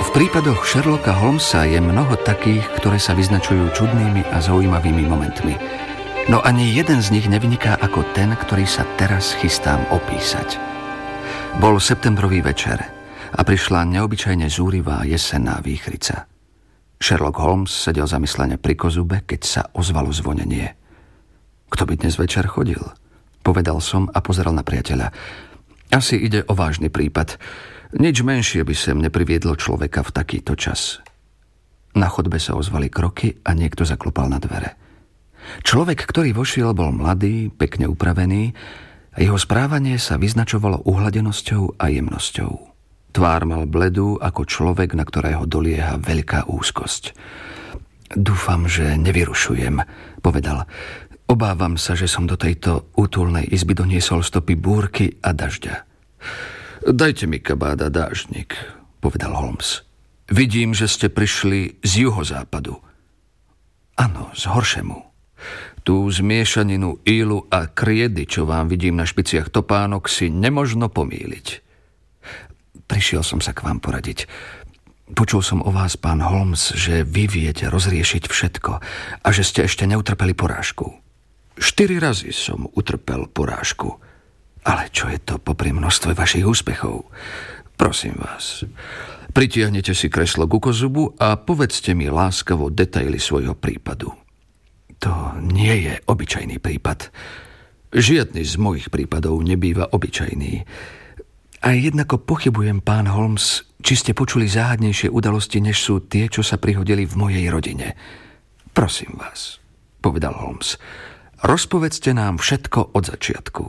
V prípadoch Sherlocka Holmesa je mnoho takých, ktoré sa vyznačujú čudnými a zaujímavými momentmi. No ani jeden z nich nevyniká ako ten, ktorý sa teraz chystám opísať. Bol septembrový večer a prišla neobyčajne zúrivá jesenná výchrica. Sherlock Holmes sedel zamyslene pri kozube, keď sa ozvalo zvonenie. Kto by dnes večer chodil? Povedal som a pozeral na priateľa. Asi ide o vážny prípad. Nič menšie by sem nepriviedlo človeka v takýto čas. Na chodbe sa ozvali kroky a niekto zaklopal na dvere. Človek, ktorý vošiel, bol mladý, pekne upravený a jeho správanie sa vyznačovalo uhladenosťou a jemnosťou. Tvár mal bledú ako človek, na ktorého dolieha veľká úzkosť. Dúfam, že nevyrušujem, povedal. Obávam sa, že som do tejto útulnej izby doniesol stopy búrky a dažďa. Dajte mi kabát a dážnik, povedal Holmes. Vidím, že ste prišli z juhozápadu. Áno, z Horshemu. Tú zmiešaninu ílu a kriedy, čo vám vidím na špiciach topánok, si nemožno pomýliť. Prišiel som sa k vám poradiť. Počul som o vás, pán Holmes, že vy viete rozriešiť všetko a že ste ešte neutrpeli porážku. 4 razy som utrpel porážku. Ale čo je to popri množstve vašich úspechov? Prosím vás, pritiahnete si kreslo ku kozubu a povedzte mi láskavo detaily svojho prípadu. To nie je obyčajný prípad. Žiadny z mojich prípadov nebýva obyčajný. A jednako pochybujem, pán Holmes, či ste počuli záhadnejšie udalosti, než sú tie, čo sa prihodili v mojej rodine. Prosím vás, povedal Holmes, rozpovedzte nám všetko od začiatku.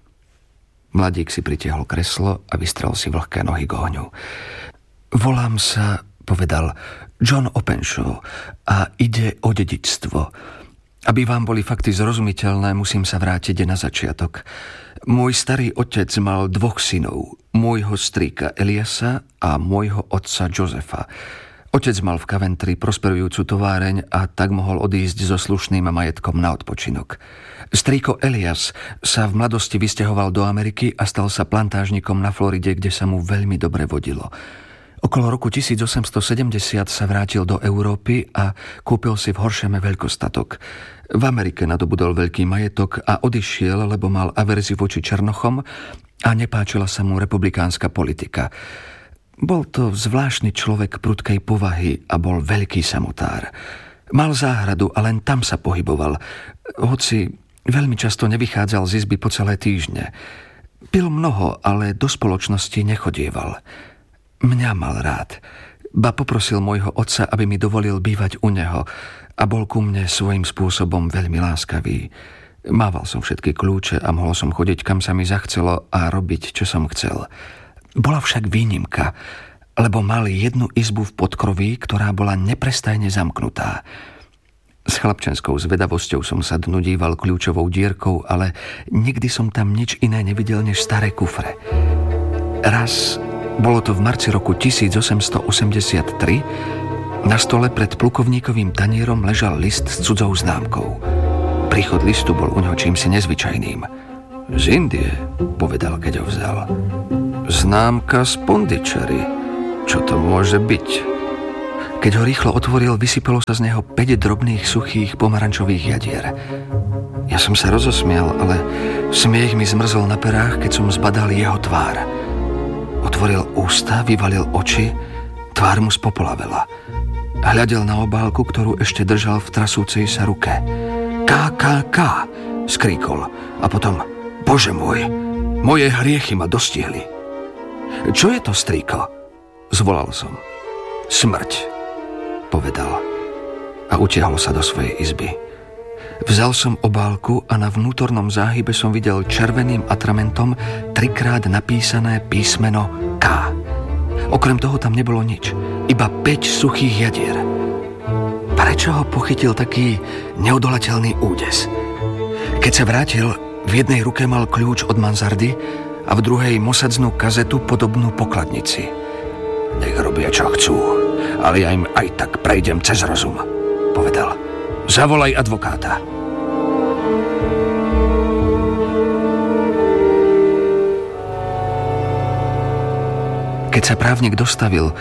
Mladík si pritiahol kreslo a vystrel si vlhké nohy k ohňu. Volám sa, povedal, John Openshaw a ide o dedičstvo. Aby vám boli fakty zrozumiteľné, musím sa vrátiť na začiatok. Môj starý otec mal 2 synov, môjho strýka Eliasa a môjho otca Josefa. Otec mal v Coventry prosperujúcu továreň a tak mohol odísť so slušným majetkom na odpočinok. Strýko Elias sa v mladosti vysťahoval do Ameriky a stal sa plantážnikom na Floride, kde sa mu veľmi dobre vodilo. Okolo roku 1870 sa vrátil do Európy a kúpil si v Horsheme veľkostatok. V Amerike nadobudol veľký majetok a odišiel, lebo mal averziu voči Černochom a nepáčila sa mu republikánska politika. Bol to zvláštny človek prudkej povahy a bol veľký samotár. Mal záhradu a len tam sa pohyboval, hoci veľmi často nevychádzal z izby po celé týždne. Pil mnoho, ale do spoločnosti nechodieval. Mňa mal rád. Ba poprosil môjho otca, aby mi dovolil bývať u neho a bol ku mne svojím spôsobom veľmi láskavý. Mával som všetky kľúče a mohol som chodiť, kam sa mi zachcelo a robiť, čo som chcel. Bola však výnimka, lebo mal jednu izbu v podkroví, ktorá bola neprestajne zamknutá. S chlapčenskou zvedavosťou som sa dnu díval kľúčovou dierkou, ale nikdy som tam nič iné nevidel než staré kufre. Raz, bolo to v marci roku 1883, na stole pred plukovníkovým tanierom ležal list s cudzou známkou. Príchod listu bol u neho čímsi nezvyčajným. Z Indie, povedal, keď ho vzal. Známka z Pondicherry. Čo to môže byť? Keď ho rýchlo otvoril, vysypalo sa z neho 5 drobných, suchých, pomarančových jadier. Ja som sa rozosmial, ale smiech mi zmrzol na perách, keď som zbadal jeho tvár. Otvoril ústa, vyvalil oči, tvár mu spopolavela. Hľadel na obálku, ktorú ešte držal v trasúcej sa ruke. KKK, skríkol. A potom, Bože môj, moje hriechy ma dostihli. Čo je to, strýko? Zvolal som. Smrť, povedal. A utiahol sa do svojej izby. Vzal som obálku a na vnútornom záhybe som videl červeným atramentom 3-krát napísané písmeno K. Okrem toho tam nebolo nič, iba 5 suchých jadier. Prečo ho pochytil taký neodolateľný údes? Keď sa vrátil, v jednej ruke mal kľúč od mansardy a v druhej mosadznu kazetu podobnú pokladnici. Nech robia, čo chcú, ale ja im aj tak prejdem cez rozum, povedal. Zavolaj advokáta. Keď sa právnik dostavil,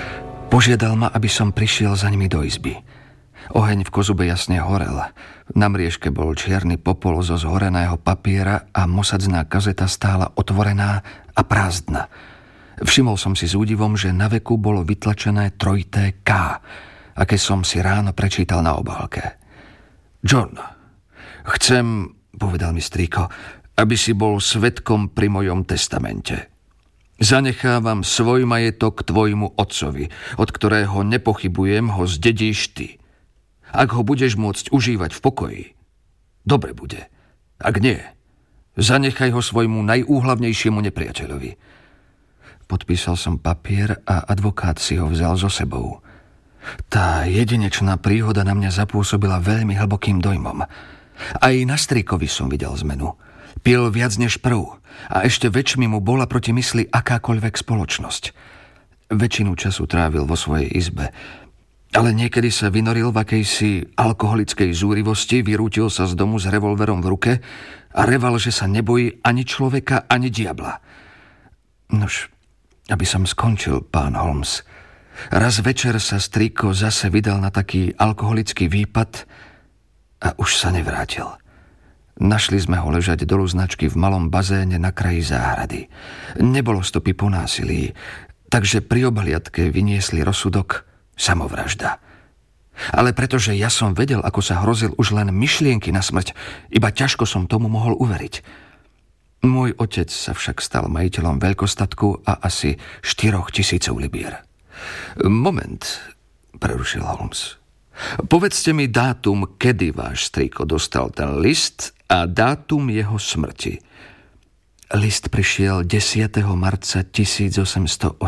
Požiadal ma, aby som prišiel za nimi do izby. Oheň v kozube jasne horel. Na mriežke bol čierny popol zo zhoreného papiera a mosadzná kazeta stála otvorená a prázdna. Všimol som si s údivom, že na veku bolo vytlačené trojité K, aké som si ráno prečítal na obálke. John, chcem, povedal mi strýko, aby si bol svedkom pri mojom testamente. Zanechávam svoj majetok tvojmu otcovi, od ktorého nepochybujem, ho zdedíš ty. Ak ho budeš môcť užívať v pokoji, dobre bude. Ak nie, zanechaj ho svojmu najúhlavnejšiemu nepriateľovi. Podpísal som papier a advokát si ho vzal so sebou. Tá jedinečná príhoda na mňa zapôsobila veľmi hlbokým dojmom. Aj na strýkovi som videl zmenu. Pil viac než prv a ešte väčšmi mu bola proti mysli akákoľvek spoločnosť. Väčšinu času trávil vo svojej izbe, ale niekedy sa vynoril v akejsi alkoholickej zúrivosti, vyrútil sa z domu s revolverom v ruke a reval, že sa nebojí ani človeka, ani diabla. Nož, aby som skončil, pán Holmes. Raz večer sa strýko zase vydal na taký alkoholický výpad a už sa nevrátil. Našli sme ho ležať dolu značky v malom bazéne na kraji záhrady. Nebolo stopy po násilí, takže pri obhliadke vyniesli rozsudok samovražda. Ale pretože ja som vedel, ako sa hrozil už len myšlienky na smrť, iba ťažko som tomu mohol uveriť. Môj otec sa však stal majiteľom veľkostatku a asi 4,000 libier. Moment, prerušil Holmes. Povedzte mi dátum, kedy váš strýko dostal ten list a dátum jeho smrti. List prišiel 10. marca 1883.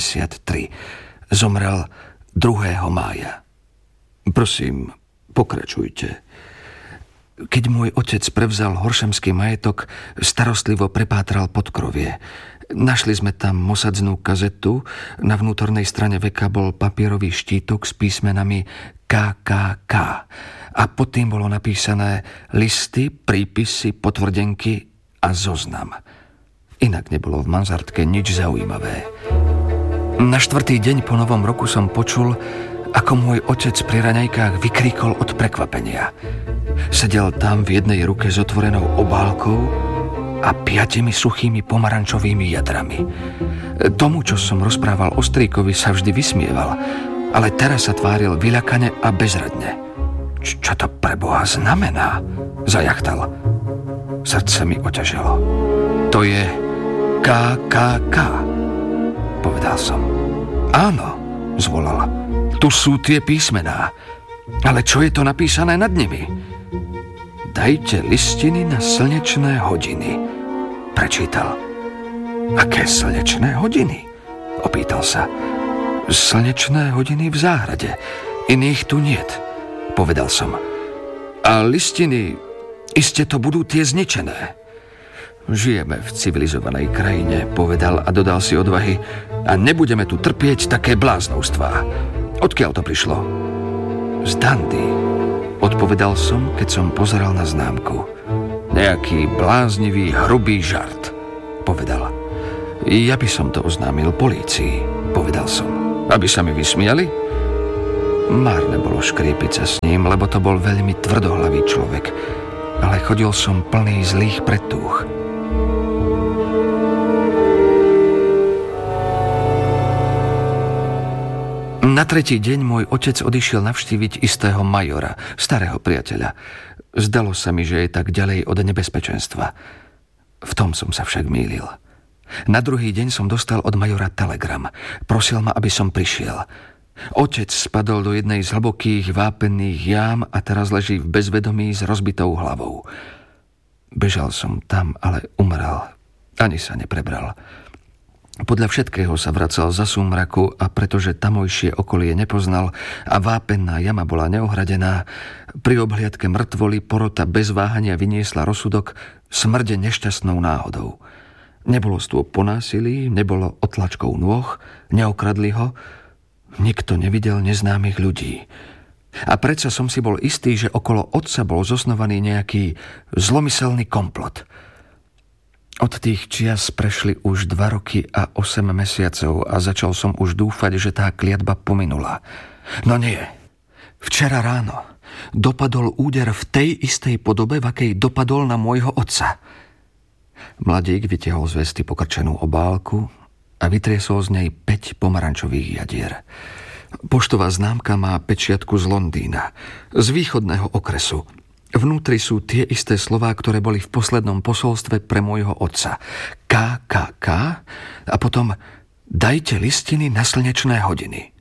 Zomrel 2. mája. Prosím, pokračujte. Keď môj otec prevzal horšemský majetok, starostlivo prepátral podkrovie. Našli sme tam mosadznou kazetu, na vnútornej strane veka bol papierový štítok s písmenami KKK a pod tým bolo napísané listy, prípisy, potvrdenky a zoznam. Inak nebolo v mansardke nič zaujímavé. Na 4. deň po novom roku som počul, ako môj otec pri raňajkách vykríkol od prekvapenia. Sedel tam v jednej ruke s otvorenou obálkou a 5 suchými pomarančovými jadrami. Tomu, čo som rozprával o strýkovi, sa vždy vysmieval, ale teraz sa tváril vyľakane a bezradne. Čo to pre Boha znamená? Zajachtal. Srdce mi oťaželo. To je KKK, povedal som. Áno, zvolal. Tu sú tie písmená. Ale čo je to napísané nad nimi? Dajte listiny na slnečné hodiny, prečítal. Aké slnečné hodiny? Opýtal sa. Slnečné hodiny v záhrade. Iných tu niet, povedal som. A listiny, iste to budú tie zničené. Žijeme v civilizovanej krajine, povedal a dodal si odvahy, a nebudeme tu trpieť také bláznovstvá. Odkiaľ to prišlo? Z Dandy, odpovedal som, keď som pozeral na známku. Nejaký bláznivý, hrubý žart, povedal. Ja by som to oznámil polícii, povedal som. Aby sa mi vysmiali? Márne bolo škrípiť sa s ním, lebo to bol veľmi tvrdohlavý človek, ale chodil som plný zlých predtúch. Na 3. deň môj otec odišiel navštíviť istého majora, starého priateľa. Zdalo sa mi, že je tak ďalej od nebezpečenstva. V tom som sa však mýlil. Na 2. deň som dostal od majora telegram. Prosil ma, aby som prišiel. Otec spadol do jednej z hlbokých vápenných jám a teraz leží v bezvedomí s rozbitou hlavou. Bežal som tam, ale umrel. Ani sa neprebral. Podľa všetkého sa vracal za súmraku a pretože tamojšie okolie nepoznal a vápenná jama bola neohradená, pri obhliadke mŕtvoly porota bez váhania vyniesla rozsudok smrde nešťastnou náhodou. Nebolo stôp po násilí, nebolo otlačkou nôh, neokradli ho, nikto nevidel neznámych ľudí. A predsa som si bol istý, že okolo otca bol zosnovaný nejaký zlomyselný komplot. Od tých čias prešli už 2 roky a 8 mesiacov a začal som už dúfať, že tá kliatba pominula. No nie. Včera ráno dopadol úder v tej istej podobe, v akej dopadol na môjho otca. Mladík vytiahol z vesty pokrčenú obálku a vytriesol z nej 5 pomarančových jadier. Poštová známka má pečiatku z Londýna, z východného okresu. Vnútri sú tie isté slová, ktoré boli v poslednom posolstve pre môjho otca. KKK a potom dajte listiny na slnečné hodiny.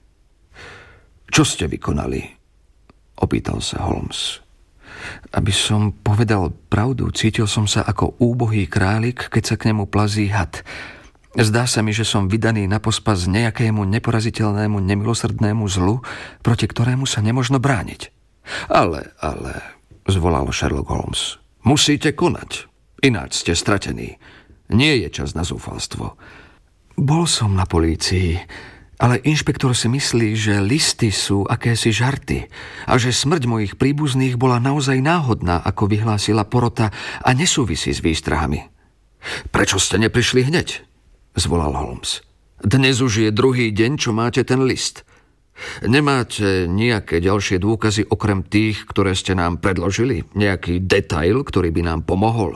Čo ste vykonali? Opýtal sa Holmes. Aby som povedal pravdu, cítil som sa ako úbohý králik, keď sa k nemu plazí had. Zdá sa mi, že som vydaný na pospas nejakému neporaziteľnému, nemilosrdnému zlu, proti ktorému sa nemožno brániť. Ale, zvolal Sherlock Holmes, musíte konať, ináč ste stratení. Nie je čas na zúfalstvo. Bol som na polícii, ale inšpektor si myslí, že listy sú akési žarty a že smrť mojich príbuzných bola naozaj náhodná, ako vyhlásila porota, a nesúvisí s výstrahami. Prečo ste neprišli hneď? Zvolal Holmes. Dnes už je druhý deň, čo máte ten list. Nemáte nejaké ďalšie dôkazy okrem tých, ktoré ste nám predložili? Nejaký detail, ktorý by nám pomohol?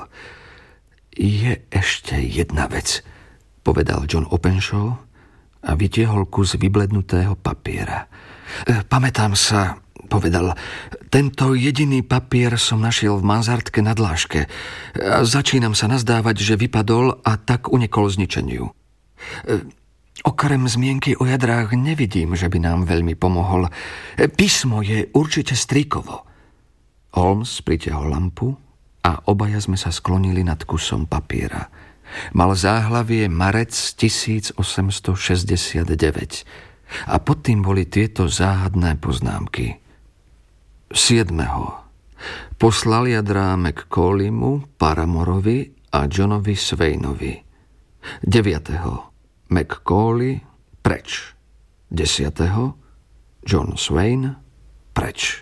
Je ešte jedna vec, povedal John Openshaw a vytiahol kus vyblednutého papiera. Pamätám sa, povedal, tento jediný papier som našiel v mansardke na dláške. Začínam sa nazdávať, že vypadol a tak unikol zničeniu. Okrem zmienky o jadrách nevidím, že by nám veľmi pomohol. Písmo je určite strýkovo. Holmes pritiahol lampu a obaja sme sa sklonili nad kusom papiera. Mal záhlavie marec 1869 a pod tým boli tieto záhadné poznámky. 7. Poslal jadrá McCawleymu, Paramorovi a Johnovi Swainovi. 9. McCawley preč. 10. John Swain preč.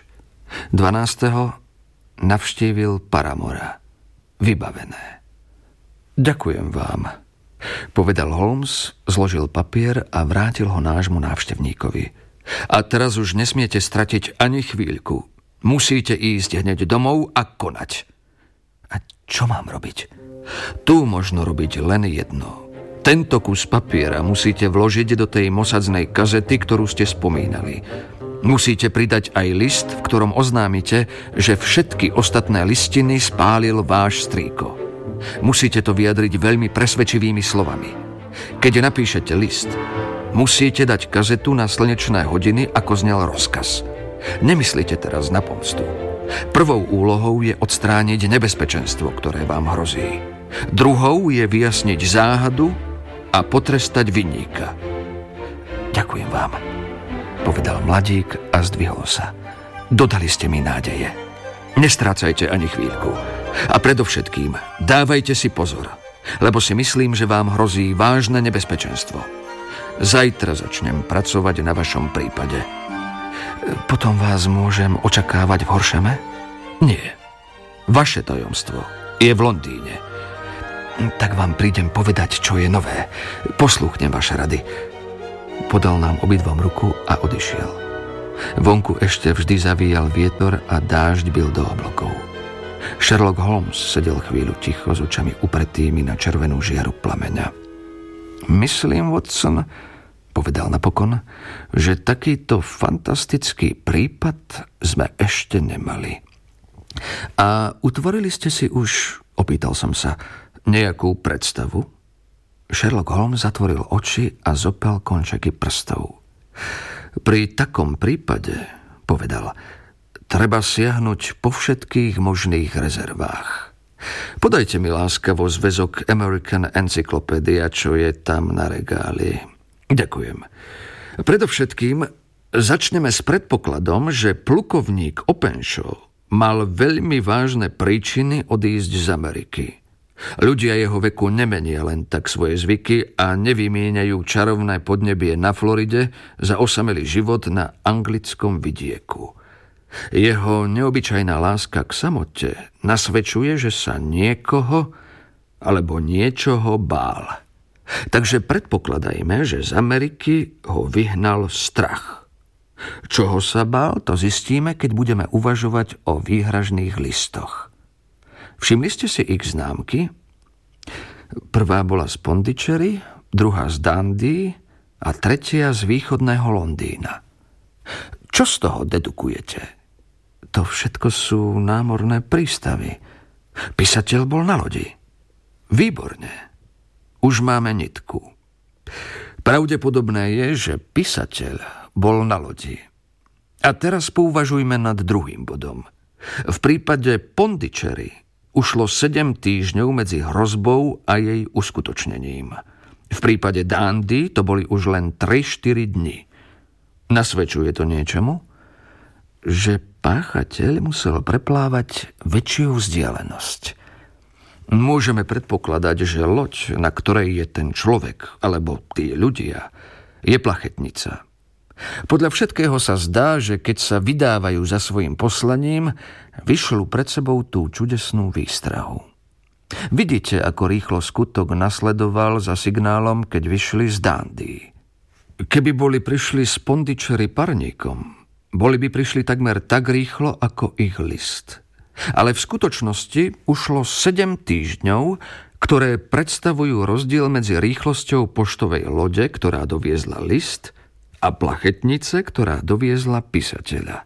12. navštívil Paramora. Vybavené. Ďakujem vám, povedal Holmes, zložil papier a vrátil ho nášmu návštevníkovi. A teraz už nesmiete stratiť ani chvíľku. Musíte ísť hneď domov a konať. A čo mám robiť? Tu možno robiť len jedno. Tento kus papiera musíte vložiť do tej mosadznej kazety, ktorú ste spomínali. Musíte pridať aj list, v ktorom oznámite, že všetky ostatné listiny spálil váš strýko. Musíte to vyjadriť veľmi presvedčivými slovami. Keď napíšete list, musíte dať kazetu na slnečné hodiny, ako znel rozkaz. Nemyslite teraz na pomstu. Prvou úlohou je odstrániť nebezpečenstvo, ktoré vám hrozí. Druhou je vyjasniť záhadu a potrestať vinníka. Ďakujem vám, povedal mladík a zdvihol sa. Dodali ste mi nádeje. Nestrácajte ani chvíľku. A predovšetkým dávajte si pozor, lebo si myslím, že vám hrozí vážne nebezpečenstvo. Zajtra začnem pracovať na vašom prípade. Potom vás môžem očakávať v Horshame? Nie. Vaše tajomstvo je v Londýne. Tak vám prídem povedať, čo je nové. Poslúchnem vaše rady. Podal nám obidvom ruku a odišiel. Vonku ešte vždy zavíjal vietor a dážď bil do oblokov. Sherlock Holmes sedel chvíľu ticho s očami upretými na červenú žiaru plameňa. Myslím, Watson, povedal napokon, že takýto fantastický prípad sme ešte nemali. A utvorili ste si už, opýtal som sa, nejakú predstavu? Sherlock Holmes zatvoril oči a zopal končeky prstov. Pri takom prípade, povedal, treba siahnuť po všetkých možných rezervách. Podajte mi láskavo zväzok American Encyclopedia, čo je tam na regáli. Ďakujem. Predovšetkým začneme s predpokladom, že plukovník Openshaw mal veľmi vážne príčiny odísť z Ameriky. Ľudia jeho veku nemenia len tak svoje zvyky a nevymieňajú čarovné podnebie na Floride za osamelý život na anglickom vidieku. Jeho neobyčajná láska k samote nasvedčuje, že sa niekoho, alebo niečoho bál. Takže predpokladajme, že z Ameriky ho vyhnal strach. Čoho sa bál, to zistíme, keď budeme uvažovať o výhražných listoch. Všimli ste si ich známky? Prvá bola z Pondicherry, druhá z Dundee a tretia z východného Londýna. Čo z toho dedukujete? To všetko sú námorné prístavy. Písateľ bol na lodi. Výborne. Už máme nitku. Pravdepodobné je, že písateľ bol na lodi. A teraz pouvažujme nad druhým bodom. V prípade Pondicherry ušlo 7 týždňov medzi hrozbou a jej uskutočnením. V prípade Dundee to boli už len 3-4 dni. Nasvedčuje to niečomu? Že páchateľ musel preplávať väčšiu vzdialenosť. Môžeme predpokladať, že loď, na ktorej je ten človek, alebo tí ľudia, je plachetnica. Podľa všetkého sa zdá, že keď sa vydávajú za svojím poslaním, vyšľú pred sebou tú čudesnú výstrahu. Vidíte, ako rýchlo skutok nasledoval za signálom, keď vyšli z Dundee. Keby boli prišli z Pondicherry parníkom, boli by prišli takmer tak rýchlo, ako ich list. Ale v skutočnosti ušlo 7 týždňov, ktoré predstavujú rozdiel medzi rýchlosťou poštovej lode, ktorá doviezla list, a plachetnice, ktorá doviezla písateľa.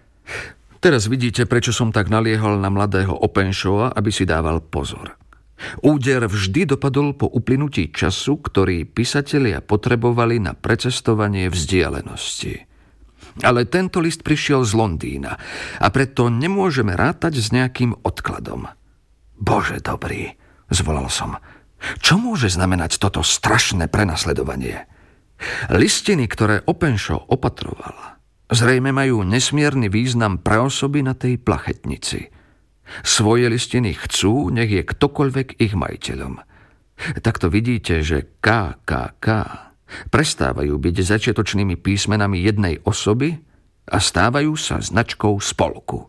Teraz vidíte, prečo som tak naliehal na mladého Openshawa, aby si dával pozor. Úder vždy dopadol po uplynutí času, ktorý písatelia potrebovali na precestovanie vzdialenosti. Ale tento list prišiel z Londýna a preto nemôžeme rátať s nejakým odkladom. Bože dobrý, zvolal som. Čo môže znamenať toto strašné prenasledovanie? Listiny, ktoré Openshaw opatroval, zrejme majú nesmierny význam pre osoby na tej plachetnici. Svoje listiny chcú, nech je ktokoľvek ich majiteľom. Takto vidíte, že KKK prestávajú byť začiatočnými písmenami jednej osoby a stávajú sa značkou spolku.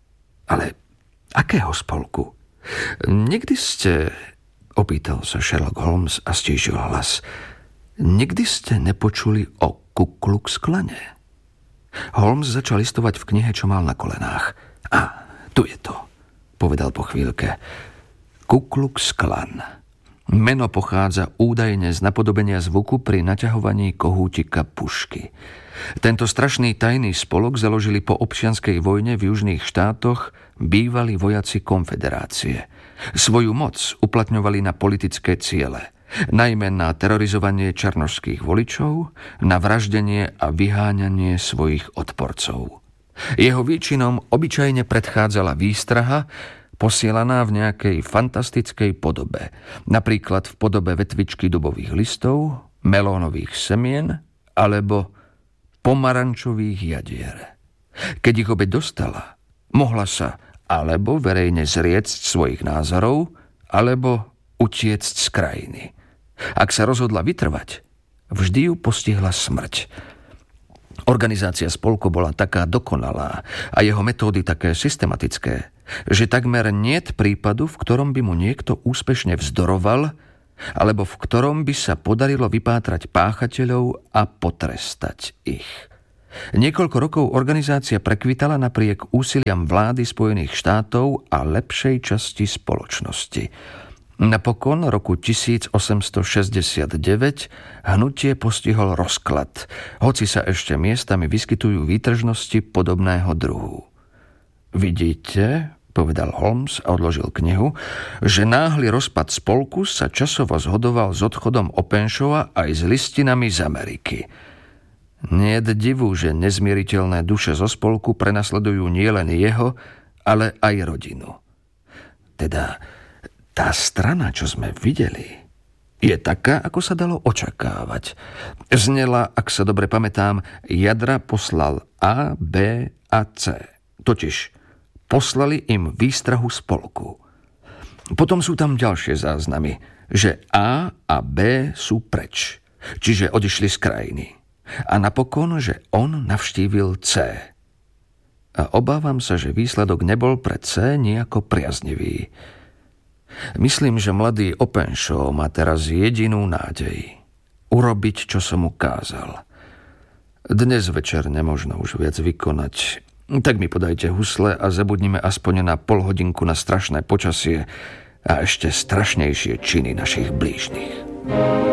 Ale akého spolku? Nikdy ste, opýtal sa Sherlock Holmes a stížil hlas, nikdy ste nepočuli o Ku Klux Klane? Holmes začal listovať v knihe, čo mal na kolenách. A, tu je to, povedal po chvíľke. Ku Klux Klan. Meno pochádza údajne z napodobenia zvuku pri naťahovaní kohútika pušky. Tento strašný tajný spolok založili po občianskej vojne v južných štátoch bývalí vojaci konfederácie. Svoju moc uplatňovali na politické ciele, najmä na terorizovanie černošských voličov, na vraždenie a vyháňanie svojich odporcov. Jeho výčinom obyčajne predchádzala výstraha, posielaná v nejakej fantastickej podobe, napríklad v podobe vetvičky dubových listov, melónových semien alebo pomarančových jadier. Keď ich obeť dostala, mohla sa alebo verejne zriecť svojich názorov, alebo utiecť z krajiny. Ak sa rozhodla vytrvať, vždy ju postihla smrť. Organizácia spolku bola taká dokonalá a jeho metódy také systematické, že takmer niet prípadu, v ktorom by mu niekto úspešne vzdoroval, alebo v ktorom by sa podarilo vypátrať páchateľov a potrestať ich. Niekoľko rokov organizácia prekvitala napriek úsiliam vlády Spojených štátov a lepšej časti spoločnosti. Napokon roku 1869 hnutie postihol rozklad, hoci sa ešte miestami vyskytujú výtržnosti podobného druhu. Vidíte, povedal Holmes a odložil knihu, že náhly rozpad spolku sa časovo zhodoval s odchodom Openshawa aj s listinami z Ameriky. Niet divu, že nezmieriteľné duše zo spolku prenasledujú nielen jeho, ale aj rodinu. Teda tá strana, čo sme videli, je taká, ako sa dalo očakávať. Znela, ak sa dobre pamätám, jadra poslal A, B a C. Totiž poslali im výstrahu spolku. Potom sú tam ďalšie záznamy, že A a B sú preč, čiže odišli z krajiny. A napokon, že on navštívil C. A obávam sa, že výsledok nebol pre C nejako priaznivý. Myslím, že mladý Openshaw má teraz jedinú nádej. Urobiť, čo som mu kázal. Dnes večer nemožno už viac vykonať. Tak mi podajte husle a zabudnime aspoň na polhodinku na strašné počasie a ešte strašnejšie činy našich blížnych.